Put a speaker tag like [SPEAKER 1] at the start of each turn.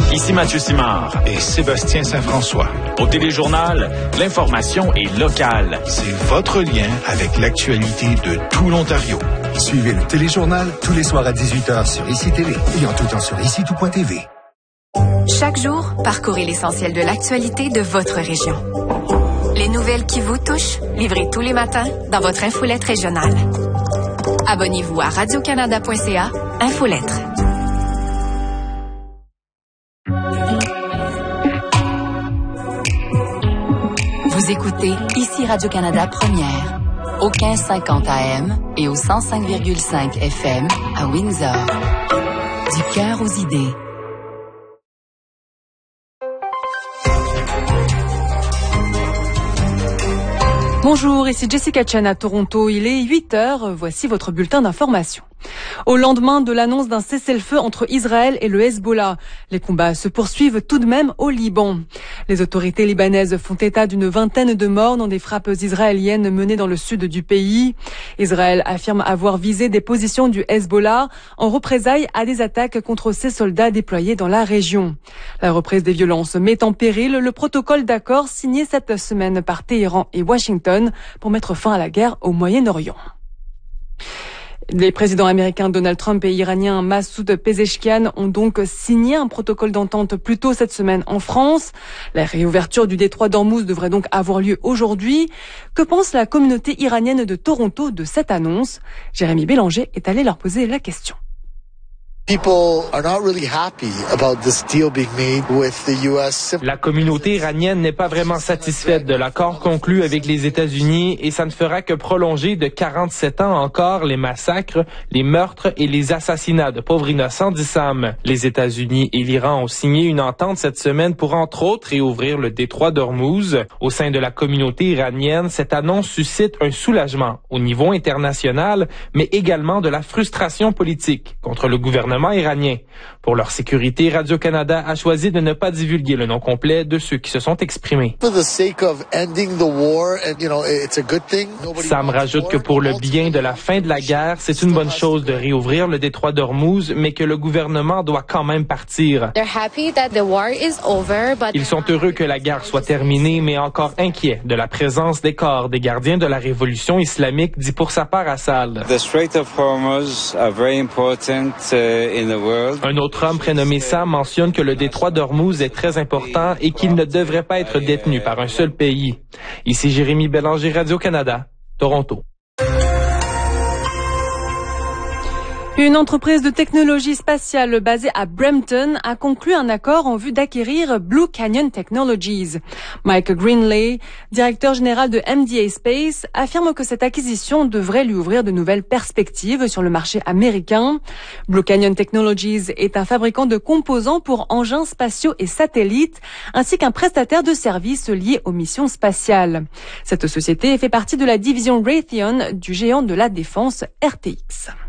[SPEAKER 1] Ici Mathieu Simard
[SPEAKER 2] et Sébastien Saint-François.
[SPEAKER 1] Au Téléjournal, l'information est locale.
[SPEAKER 2] C'est votre lien avec l'actualité de tout l'Ontario.
[SPEAKER 3] Suivez le Téléjournal tous les soirs à 18h sur ICI Télé et en tout temps sur ICI-tout.tv.
[SPEAKER 4] Chaque jour, parcourez l'essentiel de l'actualité de votre région. Les nouvelles qui vous touchent, livrées tous les matins dans votre infolette régionale. Abonnez-vous à radiocanada.ca, Infolettre. Vous écoutez ici Radio-Canada Première, au 1550 AM et au 105,5 FM à Windsor. Du cœur aux idées.
[SPEAKER 5] Bonjour, ici Jessica Chen à Toronto. Il est 8h, voici votre bulletin d'information. Au lendemain de l'annonce d'un cessez-le-feu entre Israël et le Hezbollah, les combats se poursuivent tout de même au Liban. Les autorités libanaises font état d'une vingtaine de morts dans des frappes israéliennes menées dans le sud du pays. Israël affirme avoir visé des positions du Hezbollah en représailles à des attaques contre ses soldats déployés dans la région. La reprise des violences met en péril le protocole d'accord signé cette semaine par Téhéran et Washington pour mettre fin à la guerre au Moyen-Orient. Les présidents américains Donald Trump et iranien Massoud Pezeshkian ont donc signé un protocole d'entente plus tôt cette semaine en France. La réouverture du détroit d'Ormuz devrait donc avoir lieu aujourd'hui. Que pense la communauté iranienne de Toronto de cette annonce? Jérémy Bélanger est allé leur poser la question.
[SPEAKER 6] La communauté iranienne n'est pas vraiment satisfaite de l'accord conclu avec les États-Unis et ça ne fera que prolonger de 47 ans encore les massacres, les meurtres et les assassinats de pauvres innocents d'Issam. Les États-Unis et l'Iran ont signé une entente cette semaine pour entre autres réouvrir le détroit d'Ormuz. Au sein de la communauté iranienne, cette annonce suscite un soulagement au niveau international, mais également de la frustration politique contre le gouvernement iranien. Pour leur sécurité, Radio-Canada a choisi de ne pas divulguer le nom complet de ceux qui se sont exprimés. Sam rajoute que pour le bien de la fin de la guerre, c'est une bonne chose de réouvrir le détroit d'Ormuz, mais que le gouvernement doit quand même partir. Ils sont heureux que la guerre soit terminée, mais encore inquiets de la présence des corps des gardiens de la révolution islamique, dit pour sa part Assad. Un autre homme prénommé Sam mentionne que le détroit d'Ormuz est très important et qu'il ne devrait pas être détenu par un seul pays. Ici Jérémy Bélanger, Radio-Canada, Toronto.
[SPEAKER 5] Une entreprise de technologie spatiale basée à Brampton a conclu un accord en vue d'acquérir Blue Canyon Technologies. Mike Greenley, directeur général de MDA Space, affirme que cette acquisition devrait lui ouvrir de nouvelles perspectives sur le marché américain. Blue Canyon Technologies est un fabricant de composants pour engins spatiaux et satellites, ainsi qu'un prestataire de services liés aux missions spatiales. Cette société fait partie de la division Raytheon du géant de la défense RTX.